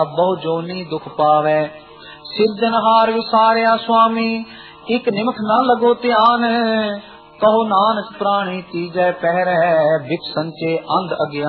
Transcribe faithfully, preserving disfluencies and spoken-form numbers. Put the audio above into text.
ਬਹੁ ਜੋਨੀ ਦੁਖ ਪਾਵੇ। ਸਿਰਜਨਹਾਰ ਵਿਸਾਰਿਆ ਸੁਆਮੀ ਇਕ ਨਿਮਖ ਨਾ ਲਗੋ ਧਿਆਨ। ਕਹੋ ਨਾਨਕ ਪ੍ਰਾਣੀ ਤੀਜੈ ਪਹਿਰੈ ਬਿਕ ਸੰਚੇ ਅੰਧ ਅਗਿਆਨ।